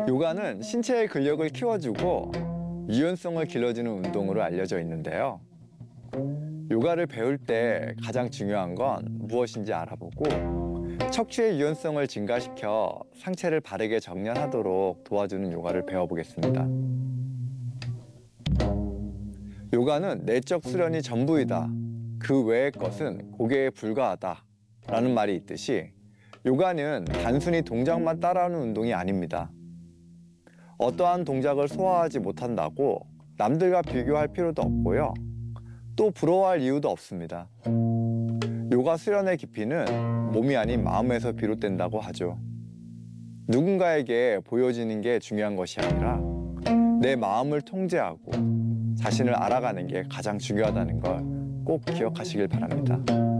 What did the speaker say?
요가는 신체의 근력을 키워주고 유연성을 길러주는 운동으로 알려져 있는데요. 요가를 배울 때 가장 중요한 건 무엇인지 알아보고 척추의 유연성을 증가시켜 상체를 바르게 정렬하도록 도와주는 요가를 배워보겠습니다. 요가는 내적 수련이 전부이다. 그 외의 것은 고개에 불과하다. 라는 말이 있듯이 요가는 단순히 동작만 따라하는 운동이 아닙니다. 어떠한 동작을 소화하지 못한다고 남들과 비교할 필요도 없고요. 또 부러워할 이유도 없습니다. 요가 수련의 깊이는 몸이 아닌 마음에서 비롯된다고 하죠. 누군가에게 보여지는 게 중요한 것이 아니라 내 마음을 통제하고 자신을 알아가는 게 가장 중요하다는 걸 꼭 기억하시길 바랍니다.